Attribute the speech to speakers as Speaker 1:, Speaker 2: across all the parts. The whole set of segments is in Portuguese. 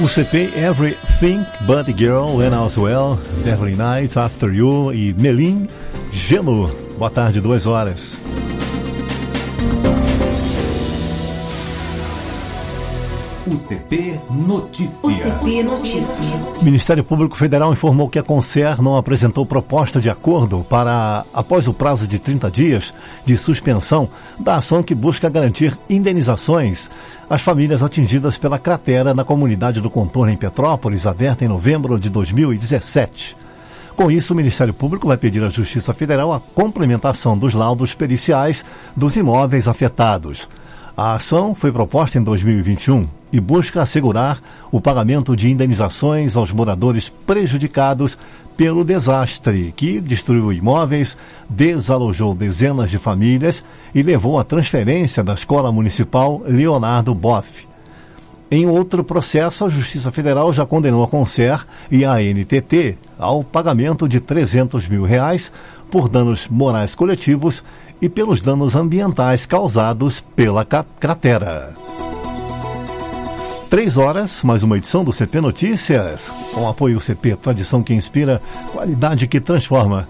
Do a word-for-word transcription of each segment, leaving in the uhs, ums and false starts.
Speaker 1: U C P, Everything But Girl, When I Was Well, Beverly Nights, After You e Melim, Gelo. Boa tarde, duas horas.
Speaker 2: U C P Notícia.
Speaker 3: U C P Notícia.
Speaker 1: O Ministério Público Federal informou que a Concer não apresentou proposta de acordo para, após o prazo de trinta dias de suspensão da ação que busca garantir indenizações às famílias atingidas pela cratera na comunidade do Contorno em Petrópolis, aberta em novembro de dois mil e dezessete. Com isso, o Ministério Público vai pedir à Justiça Federal a complementação dos laudos periciais dos imóveis afetados. A ação foi proposta em dois mil e vinte e um e busca assegurar o pagamento de indenizações aos moradores prejudicados pelo desastre que destruiu imóveis, desalojou dezenas de famílias e levou à transferência da Escola Municipal Leonardo Boff. Em outro processo, a Justiça Federal já condenou a Concer e a A N T T ao pagamento de trezentos mil reais por danos morais coletivos e pelos danos ambientais causados pela cratera. Três horas, mais uma edição do C P Notícias. Com apoio C P, tradição que inspira, qualidade que transforma.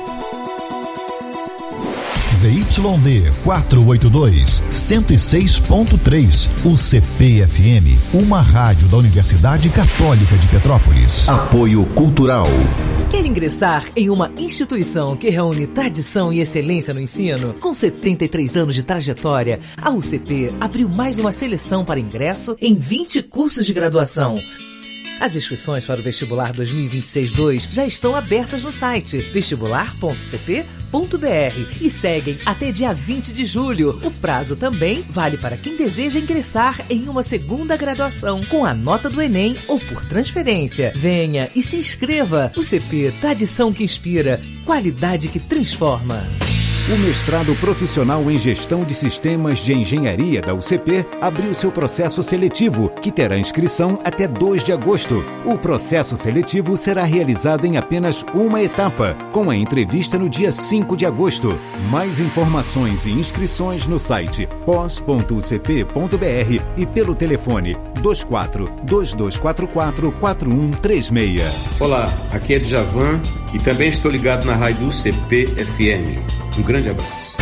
Speaker 4: Z Y D quatrocentos e oitenta e dois, cento e seis ponto três, U C P F M, uma rádio da Universidade Católica de Petrópolis.
Speaker 2: Apoio Cultural.
Speaker 5: Quer ingressar em uma instituição que reúne tradição e excelência no ensino? Com setenta e três anos de trajetória, a U C P abriu mais uma seleção para ingresso em vinte cursos de graduação. As inscrições para o vestibular dois mil e vinte e seis dois já estão abertas no site vestibular ponto c p ponto b r e seguem até dia vinte de julho. O prazo também vale para quem deseja ingressar em uma segunda graduação com a nota do Enem ou por transferência. Venha e se inscreva. U C P, tradição que inspira, qualidade que transforma.
Speaker 2: O mestrado profissional em Gestão de Sistemas de Engenharia da U C P abriu seu processo seletivo, que terá inscrição até dois de agosto. O processo seletivo será realizado em apenas uma etapa, com a entrevista no dia cinco de agosto. Mais informações e inscrições no site pós ponto u c p ponto b r e pelo telefone dois quatro, dois dois quatro quatro, quatro um três seis.
Speaker 6: Olá, aqui é Djavan e também estou ligado na rádio U C P F M. Um grande abraço.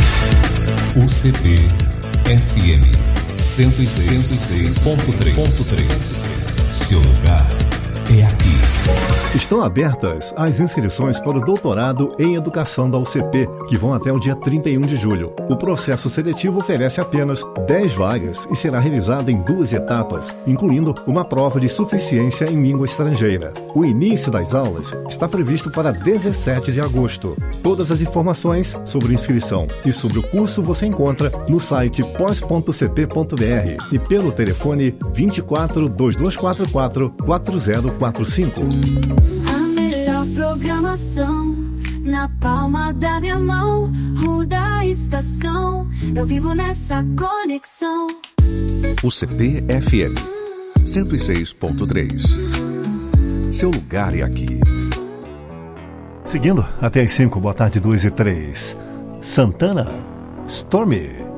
Speaker 4: U C P F M cento e seis ponto três. Seu lugar é aqui.
Speaker 1: Estão abertas as inscrições para o doutorado em Educação da U C P, que vão até o dia trinta e um de julho. O processo seletivo oferece apenas dez vagas e será realizado em duas etapas, incluindo uma prova de suficiência em língua estrangeira. O início das aulas está previsto para dezessete de agosto. Todas as informações sobre inscrição e sobre o curso você encontra no site pós ponto c p ponto b r e pelo telefone vinte e quatro, dois dois quatro quatro, quatro zero quatro cinco.
Speaker 7: A melhor programação na palma da minha mão, muda a estação, eu vivo nessa conexão.
Speaker 8: U C P F M cento e seis ponto três. Seu lugar é aqui.
Speaker 1: Seguindo até as cinco, boa tarde, duas e três. Santana, Stormy.